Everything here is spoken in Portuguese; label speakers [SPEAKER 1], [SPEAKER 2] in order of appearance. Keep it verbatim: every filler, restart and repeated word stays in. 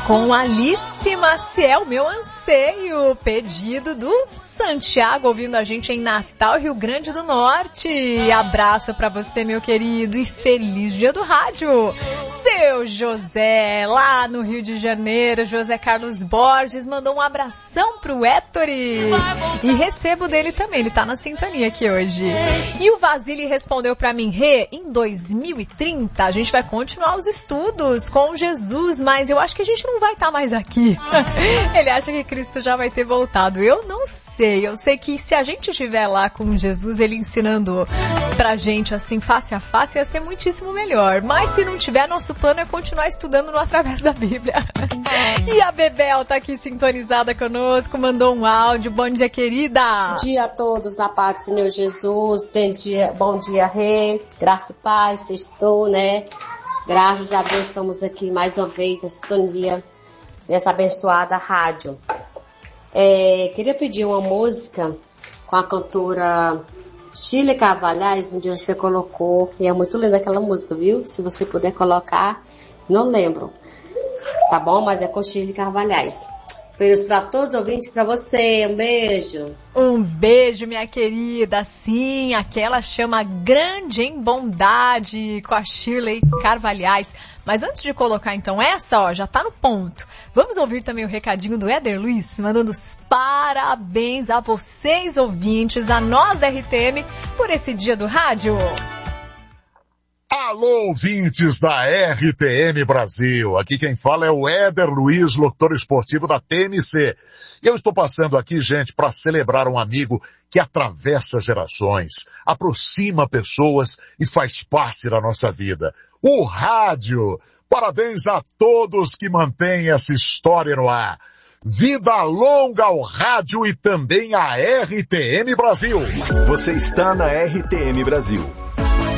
[SPEAKER 1] Com Alice Maciel, meu anseio, pedido do Santiago, ouvindo a gente em Natal, Rio Grande do Norte. Abraço pra você, meu querido, e feliz dia do rádio. Seu José, lá no Rio de Janeiro, José Carlos Borges, mandou um abração pro Ettore. E recebo dele também, ele tá na sintonia aqui hoje. E o Vasily respondeu pra mim, Rê, em dois mil e trinta a gente vai continuar os estudos com Jesus, mas eu acho que a gente não vai estar mais aqui. Ele acha que Cristo já vai ter voltado. Eu não sei, eu sei que se a gente estiver lá com Jesus, ele ensinando pra gente assim, face a face, ia ser muitíssimo melhor. Mas se não tiver, nosso plano é continuar estudando no Através da Bíblia. E a Bebel tá aqui sintonizada conosco, mandou um áudio. Bom dia, querida.
[SPEAKER 2] Bom dia a todos, na paz do Senhor Jesus. Bom dia, bom dia, Rei. Graça e paz, sextou, né? Graças a Deus estamos aqui mais uma vez, a sintonia dessa abençoada rádio. É, queria pedir uma música com a cantora Shirley Carvalhais, um dia você colocou, e é muito linda aquela música, viu? Se você puder colocar, não lembro, tá bom? Mas é com Shirley Carvalhais. Beijos para todos os ouvintes, para você, um beijo.
[SPEAKER 1] Um beijo, minha querida. Sim, aquela chama Grande em Bondade, com a Shirley Carvalhais. Mas antes de colocar então essa, ó, já tá no ponto. Vamos ouvir também o recadinho do Éder Luiz, mandando os parabéns a vocês, ouvintes, a nós da R T M, por esse dia do rádio.
[SPEAKER 3] Alô, ouvintes da R T M Brasil. Aqui quem fala é o Éder Luiz, locutor esportivo da T M C. E eu estou passando aqui, gente, para celebrar um amigo que atravessa gerações, aproxima pessoas e faz parte da nossa vida. O rádio. Parabéns a todos que mantêm essa história no ar. Vida longa ao rádio e também à R T M Brasil.
[SPEAKER 4] Você está na R T M Brasil.